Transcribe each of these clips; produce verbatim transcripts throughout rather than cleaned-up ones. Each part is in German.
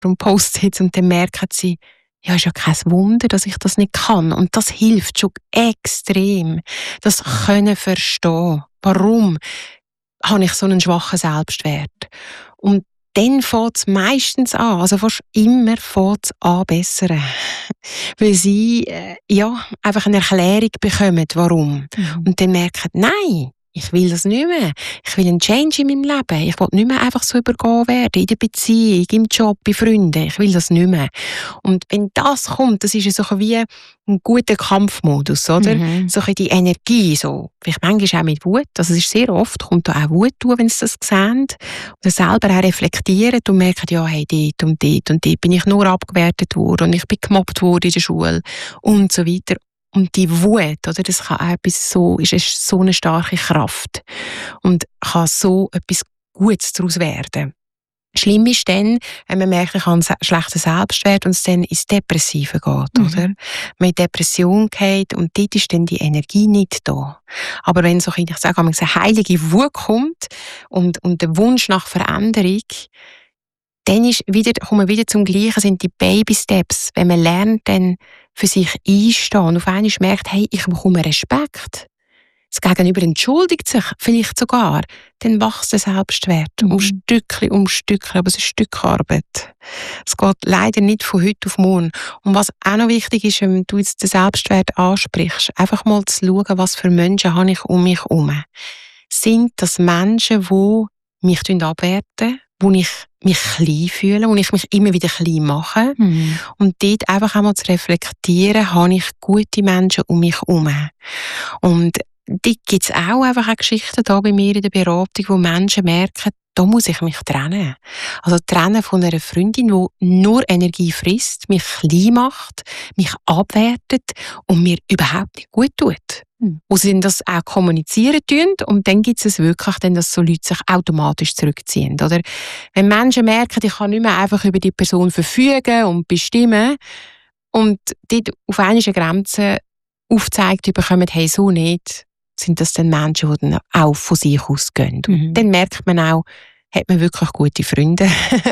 und Post-its und dann merken sie, ja, ist ja kein Wunder, dass ich das nicht kann. Und das hilft schon extrem, das können verstehen. Warum habe ich so einen schwachen Selbstwert? Und dann fängt es meistens an, also fast immer fängt es an bessern. Weil sie äh, ja, einfach eine Erklärung bekommen, warum. Mhm. Und dann merken, nein, ich will das nicht mehr. Ich will einen Change in meinem Leben. Ich will nicht mehr einfach so übergehen werden, in der Beziehung, im Job, bei Freunden. Ich will das nicht mehr. Und wenn das kommt, das ist ja so wie ein guter Kampfmodus, oder? Mhm. So ein die Energie, so. Vielleicht manchmal auch mit Wut. Also es ist sehr oft, kommt da auch Wut durch, wenn sie das sehen. Oder selber auch reflektieren und merken, ja, hey, dort und dort und dort bin ich nur abgewertet worden und ich bin gemobbt worden in der Schule und so weiter. Und die Wut, oder, das kann auch etwas so, ist, ist so eine starke Kraft und kann so etwas Gutes daraus werden. Schlimm ist dann, wenn man merkt, ich habe einen schlechten Selbstwert und es dann ins Depressive geht, mhm. oder? Man in Depression geht und dort ist dann die Energie nicht da. Aber wenn so, ich sage, eine heilige Wut kommt und, und der Wunsch nach Veränderung, dann ist wieder, kommen wir wieder zum Gleichen, sind die Baby-Steps. Wenn man lernt, dann für sich einstehen und auf einmal merkt, hey, ich bekomme Respekt. Das Gegenüber entschuldigt sich vielleicht sogar. Dann wächst der Selbstwert. Mhm. Um Stückchen, um Stückchen. Aber es ist ein Stück Arbeit. Es geht leider nicht von heute auf morgen. Und was auch noch wichtig ist, wenn du jetzt den Selbstwert ansprichst, einfach mal zu schauen, was für Menschen habe ich um mich herum. Sind das Menschen, die mich abwerten, wo ich mich klein fühle, wo ich mich immer wieder klein mache. Mhm. Und dort einfach einmal zu reflektieren, habe ich gute Menschen um mich herum. Und dort gibt es auch einfach eine Geschichten da bei mir in der Beratung, wo Menschen merken, da muss ich mich trennen. Also trennen von einer Freundin, die nur Energie frisst, mich klein macht, mich abwertet und mir überhaupt nicht gut tut. Mhm. Wo sie das auch kommunizieren tun und dann gibt es wirklich, dann, dass so Leute sich automatisch zurückziehen. Oder? Wenn Menschen merken, ich kann nicht mehr einfach über die Person verfügen und bestimmen und dort auf eine Grenze aufgezeigt bekommen, hey, so nicht, sind das dann Menschen, die dann auch von sich ausgehen. Mhm. Dann merkt man auch, hat man wirklich gute Freunde.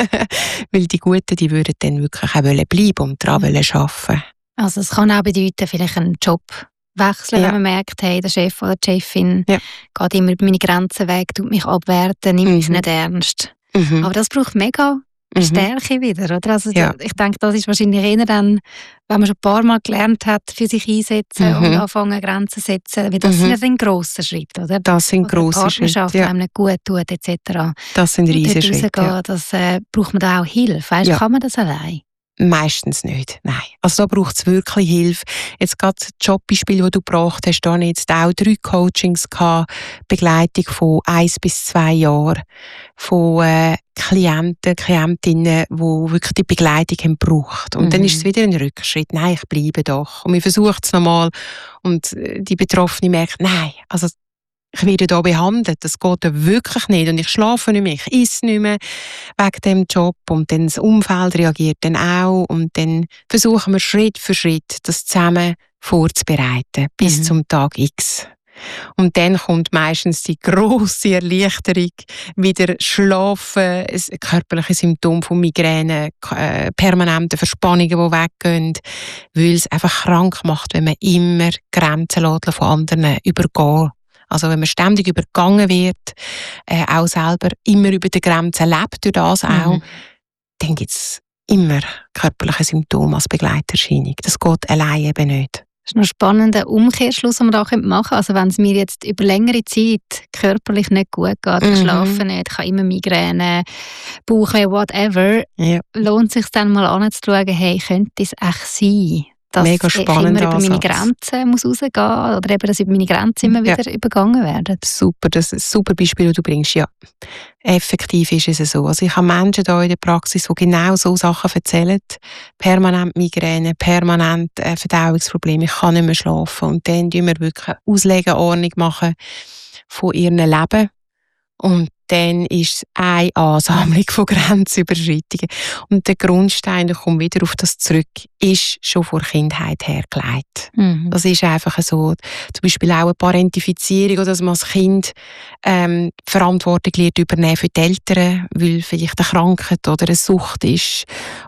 Weil die Guten, die würden dann wirklich auch bleiben und daran mhm. arbeiten. Also es kann auch bedeuten, vielleicht einen Job wechseln, ja. wenn man merkt, hey, der Chef oder die Chefin ja. geht immer über meine Grenzen weg, tut mich abwerten, nimmt mich mhm. nicht ernst. Mhm. Aber das braucht mega mhm. Stärke wieder, oder? Also ja. ich denke, das ist wahrscheinlich eher dann, wenn man schon ein paar Mal gelernt hat, für sich einsetzen mhm. und anfangen, Grenzen zu setzen, weil das mhm. sind ja grosse Schritte, oder? Das sind oder grosse Schritte, Partnerschaft, ja. die einem nicht gut tut, et cetera. Das sind riesige Schritte, ja. Das äh, braucht man da auch Hilfe, weißt, ja. kann man das allein? Meistens nicht, nein. Also da braucht es wirklich Hilfe. Jetzt gerade das Jobbeispiel, das du gebracht hast, da habe ich jetzt auch drei Coachings gehabt, Begleitung von eins bis zwei Jahren, von äh, Klienten, Klientinnen, die wirklich die Begleitung haben gebraucht. Und mhm. dann ist es wieder ein Rückschritt. Nein, ich bleibe doch. Und wir versuchen es nochmal. Und die Betroffene merkt, nein, also ich werde hier behandelt, das geht ja wirklich nicht und ich schlafe nicht mehr, ich esse nicht mehr wegen dem Job und dann das Umfeld reagiert dann auch und dann versuchen wir Schritt für Schritt das zusammen vorzubereiten bis mhm. zum Tag X. Und dann kommt meistens die grosse Erleichterung, wieder schlafen, körperliche Symptome von Migräne, äh, permanente Verspannungen, die weggehen, weil es einfach krank macht, wenn man immer Grenzen lässt von anderen übergehen. Also wenn man ständig übergangen wird, äh, auch selber immer über die Grenzen lebt, durch das auch, mhm. dann gibt es immer körperliche Symptome als Begleiterscheinung. Das geht allein eben nicht. Das ist noch ein spannender Umkehrschluss, den man da machen können. Also wenn es mir jetzt über längere Zeit körperlich nicht gut geht, ich mhm. schlafe nicht, ich habe immer Migräne, Bauchweh, whatever, ja. lohnt es sich dann mal anzuschauen, hey, könnte es echt sein, dass Mega ich immer über Ansatz. meine Grenzen muss rausgehen muss oder eben, dass über meine Grenzen immer wieder ja. übergangen werden. Super, das ist ein super Beispiel, das du bringst. Ja, effektiv ist es so. Also ich habe Menschen hier in der Praxis, die genau so Sachen erzählen. Permanent Migräne, permanent äh, Verdauungsprobleme, ich kann nicht mehr schlafen. Und dann tun wir wirklich eine Auslegeordnung machen von ihrem Leben. Und dann ist es eine Ansammlung von Grenzüberschreitungen. Und der Grundstein, ich komme wieder auf das zurück, ist schon vor Kindheit hergelegt. Mhm. Das ist einfach so. Zum Beispiel auch eine Parentifizierung, oder dass man als Kind ähm, Verantwortung lernt übernehmen für die Eltern, weil vielleicht eine Krankheit oder eine Sucht ist.